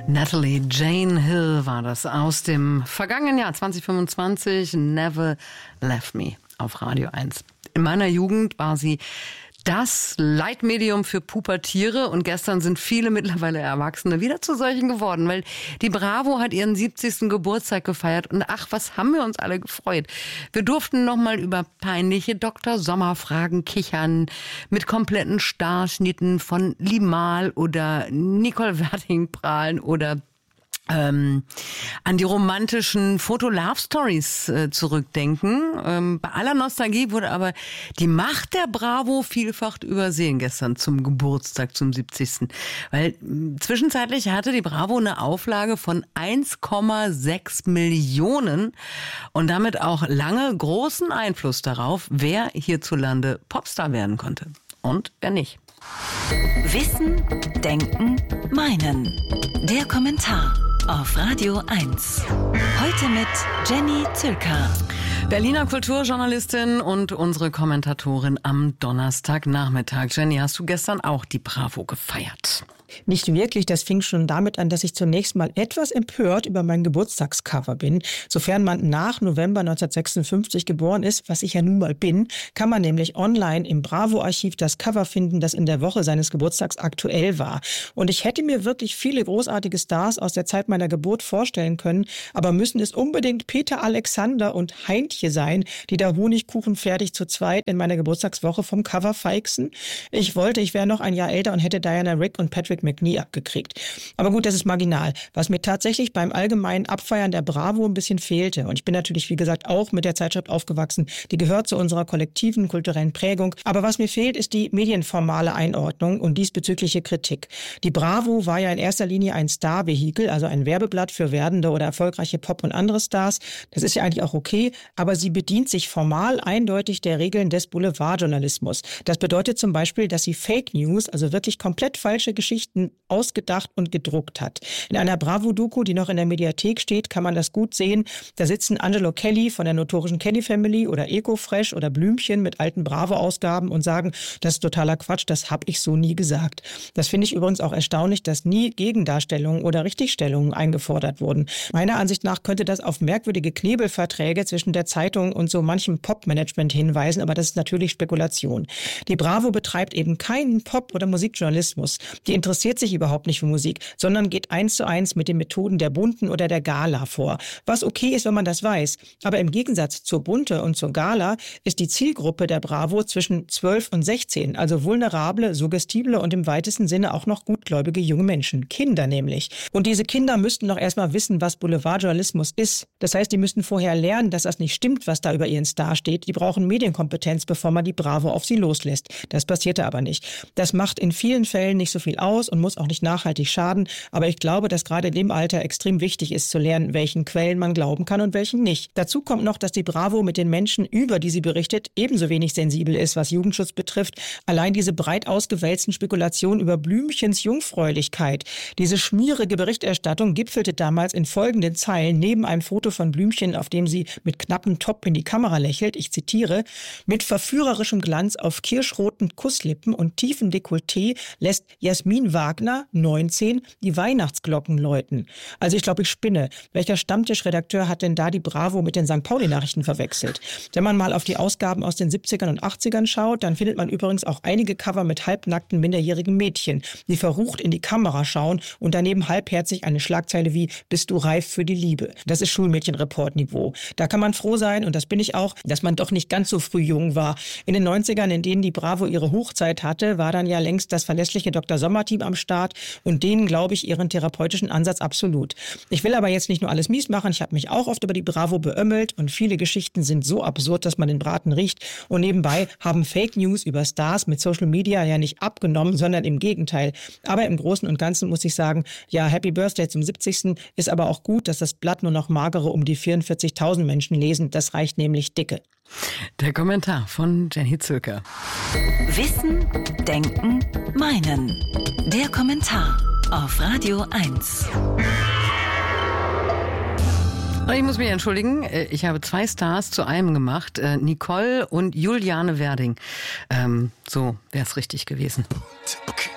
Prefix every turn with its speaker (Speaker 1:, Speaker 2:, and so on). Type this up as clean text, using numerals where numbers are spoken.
Speaker 1: Natalie Jane Hill war das aus dem vergangenen Jahr 2025, Never Left Me auf Radio 1. In meiner Jugend war sie das Leitmedium für Pubertiere und gestern sind viele mittlerweile Erwachsene wieder zu solchen geworden, weil die Bravo hat ihren 70. Geburtstag gefeiert und ach, was haben wir uns alle gefreut. Wir durften nochmal über peinliche Dr. Sommer-Fragen kichern, mit kompletten Starschnitten von Limal oder Nicole Werting prahlen oder an die romantischen Foto-Love-Stories zurückdenken. Bei aller Nostalgie wurde aber die Macht der Bravo vielfach übersehen gestern zum Geburtstag, zum 70. Weil zwischenzeitlich hatte die Bravo eine Auflage von 1,6 Millionen und damit auch lange großen Einfluss darauf, wer hierzulande Popstar werden konnte und wer nicht.
Speaker 2: Wissen, Denken, Meinen. Der Kommentar auf Radio 1. Heute mit Jenny Zülker.
Speaker 1: Berliner Kulturjournalistin und unsere Kommentatorin am Donnerstagnachmittag. Jenny, hast du gestern auch die Bravo gefeiert?
Speaker 3: Nicht wirklich, das fing schon damit an, dass ich zunächst mal etwas empört über mein Geburtstagscover bin. Sofern man nach November 1956 geboren ist, was ich ja nun mal bin, kann man nämlich online im Bravo-Archiv das Cover finden, das in der Woche seines Geburtstags aktuell war. Und ich hätte mir wirklich viele großartige Stars aus der Zeit meiner Geburt vorstellen können, aber müssen es unbedingt Peter Alexander und Heintje sein, die da honigkuchenfertig zu zweit in meiner Geburtstagswoche vom Cover feixen? Ich wäre noch ein Jahr älter und hätte Diana Rigg und Patrick McNee abgekriegt. Aber gut, das ist marginal. Was mir tatsächlich beim allgemeinen Abfeiern der Bravo ein bisschen fehlte, und ich bin natürlich, wie gesagt, auch mit der Zeitschrift aufgewachsen, die gehört zu unserer kollektiven kulturellen Prägung, aber was mir fehlt, ist die medienformale Einordnung und diesbezügliche Kritik. Die Bravo war ja in erster Linie ein Star-Vehikel, also ein Werbeblatt für werdende oder erfolgreiche Pop- und andere Stars. Das ist ja eigentlich auch okay, aber sie bedient sich formal eindeutig der Regeln des Boulevardjournalismus. Das bedeutet zum Beispiel, dass sie Fake News, also wirklich komplett falsche Geschichten, ausgedacht und gedruckt hat. In einer Bravo-Doku, die noch in der Mediathek steht, kann man das gut sehen. Da sitzen Angelo Kelly von der notorischen Kelly Family oder Ecofresh oder Blümchen mit alten Bravo-Ausgaben und sagen, das ist totaler Quatsch, das habe ich so nie gesagt. Das finde ich übrigens auch erstaunlich, dass nie Gegendarstellungen oder Richtigstellungen eingefordert wurden. Meiner Ansicht nach könnte das auf merkwürdige Knebelverträge zwischen der Zeitung und so manchem Pop-Management hinweisen, aber das ist natürlich Spekulation. Die Bravo betreibt eben keinen Pop- oder Musikjournalismus. Die interessiert sich überhaupt nicht für Musik, sondern geht 1:1 mit den Methoden der Bunten oder der Gala vor. Was okay ist, wenn man das weiß. Aber im Gegensatz zur Bunte und zur Gala ist die Zielgruppe der Bravo zwischen 12 und 16, also vulnerable, suggestible und im weitesten Sinne auch noch gutgläubige junge Menschen. Kinder nämlich. Und diese Kinder müssten doch erstmal wissen, was Boulevardjournalismus ist. Das heißt, die müssten vorher lernen, dass das nicht stimmt, was da über ihren Star steht. Die brauchen Medienkompetenz, bevor man die Bravo auf sie loslässt. Das passierte aber nicht. Das macht in vielen Fällen nicht so viel aus und muss auch nicht nachhaltig schaden. Aber ich glaube, dass gerade in dem Alter extrem wichtig ist zu lernen, welchen Quellen man glauben kann und welchen nicht. Dazu kommt noch, dass die Bravo mit den Menschen, über die sie berichtet, ebenso wenig sensibel ist, was Jugendschutz betrifft. Allein diese breit ausgewälzten Spekulationen über Blümchens Jungfräulichkeit. Diese schmierige Berichterstattung gipfelte damals in folgenden Zeilen neben einem Foto von Blümchen, auf dem sie mit knappem Top in die Kamera lächelt. Ich zitiere: Mit verführerischem Glanz auf kirschroten Kusslippen und tiefem Dekolleté lässt Jasmin Wagner, 19, die Weihnachtsglocken läuten. Also ich glaube, ich spinne. Welcher Stammtischredakteur hat denn da die Bravo mit den St. Pauli-Nachrichten verwechselt? Wenn man mal auf die Ausgaben aus den 70ern und 80ern schaut, dann findet man übrigens auch einige Cover mit halbnackten minderjährigen Mädchen, die verrucht in die Kamera schauen und daneben halbherzig eine Schlagzeile wie "Bist du reif für die Liebe?" Das ist Schulmädchenreport-Niveau. Da kann man froh sein, und das bin ich auch, dass man doch nicht ganz so früh jung war. In den 90ern, in denen die Bravo ihre Hochzeit hatte, war dann ja längst das verlässliche Dr. Sommer-Team am Start und denen glaube ich ihren therapeutischen Ansatz absolut. Ich will aber jetzt nicht nur alles mies machen, ich habe mich auch oft über die Bravo beömmelt und viele Geschichten sind so absurd, dass man den Braten riecht, und nebenbei haben Fake News über Stars mit Social Media ja nicht abgenommen, sondern im Gegenteil. Aber im Großen und Ganzen muss ich sagen, ja, Happy Birthday zum 70. ist aber auch gut, dass das Blatt nur noch magere um die 44.000 Menschen lesen, das reicht nämlich dicke.
Speaker 1: Der Kommentar von Jenny Zülker.
Speaker 2: Wissen, Denken, Meinen. Der Kommentar auf Radio 1.
Speaker 1: Ich muss mich entschuldigen, ich habe 2 Stars zu einem gemacht, Nicole und Juliane Werding. So wäre es richtig gewesen.